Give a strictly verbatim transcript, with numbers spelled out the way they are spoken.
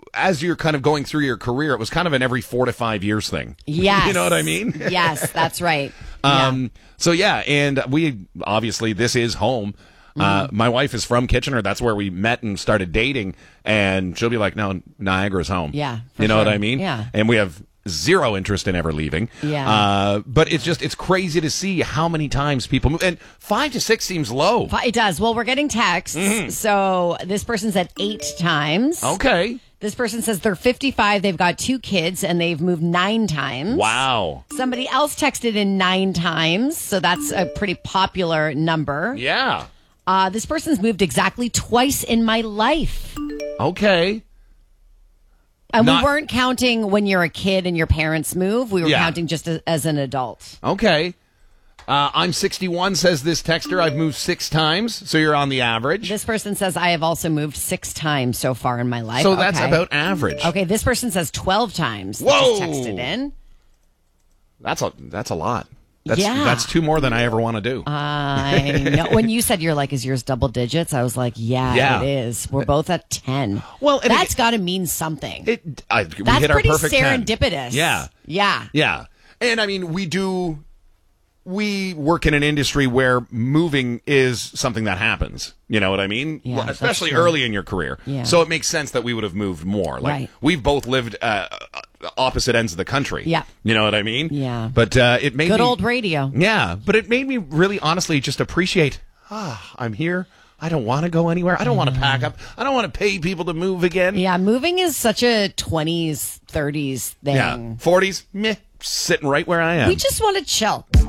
as you're kind of going through your career, it was kind of an every four to five years thing. Yes. You know what I mean? Yes, that's right. Um, yeah. So, yeah, and we, obviously, this is home. Mm-hmm. Uh, my wife is from Kitchener. That's where we met and started dating. And she'll be like, no, Niagara's home. Yeah. You know sure. what I mean? Yeah. And we have zero interest in ever leaving. Yeah. Uh, but it's just, it's crazy to see how many times people move. And five to six seems low. It does. Well, we're getting texts. Mm-hmm. So this person said eight times. Okay. This person says they're fifty-five, they've got two kids, and they've moved nine times. Wow. Somebody else texted in nine times, so that's a pretty popular number. Yeah. Uh, this person's moved exactly twice in my life. Okay. And Not- we weren't counting when you're a kid and your parents move. We were Yeah. counting just as, as an adult. Okay. Uh, I'm sixty-one, says this texter. I've moved six times, so you're on the average. This person says, I have also moved six times so far in my life. So that's Okay. about average. Okay, this person says twelve times. Whoa! That just texted in. That's a that's a lot. That's, Yeah. that's two more than I ever want to do. I know. When you said you're like, is yours double digits? I was like, yeah, Yeah. it is. We're both at ten. Well, and that's it- got to mean something. It, I, we that's hit our pretty perfect ten. serendipitous. Yeah. Yeah. Yeah. And I mean, we do, we work in an industry where moving is something that happens. You know what I mean? Yeah, Well, that's especially true. early in your career. Yeah. So it makes sense that we would have moved more. Like, Right. we've both lived uh, opposite ends of the country. Yeah. You know what I mean? Yeah. But uh, it made Good me, old radio. Yeah. But it made me really honestly just appreciate, ah, I'm here. I don't want to go anywhere. I don't want to pack up. I don't want to pay people to move again. Yeah, moving is such a twenties, thirties thing. Yeah. forties, meh, sitting right where I am. We just want to chill.